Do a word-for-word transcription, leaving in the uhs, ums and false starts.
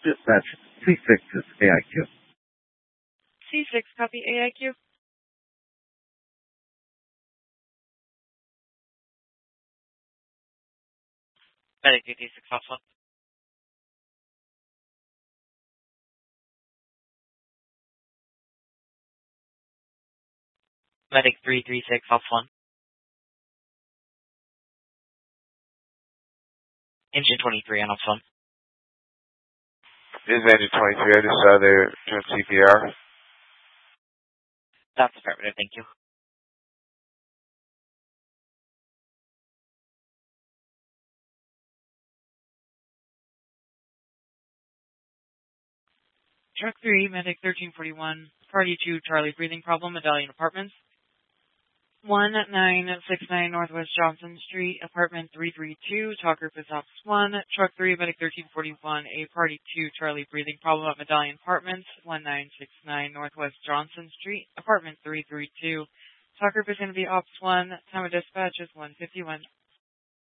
Dispatch, C six is A I Q. C six, copy A I Q. Medic D D six off one. Medic three three six off one. Engine twenty-three on off one. This is Engine twenty-three. I just saw they're doing C P R. That's affirmative, thank you. Truck three, Medic thirteen forty-one, Party two, Charlie, breathing problem, Medallion Apartments. one nine six nine Northwest Johnson Street, Apartment three three two, Talk Group is Ops one. Truck three, Medic thirteen forty-one, A Party two, Charlie, breathing problem at Medallion Apartments, one nine six nine Northwest Johnson Street, Apartment three three two. Talk Group is going to be Ops one. Time of dispatch is one fifty-one.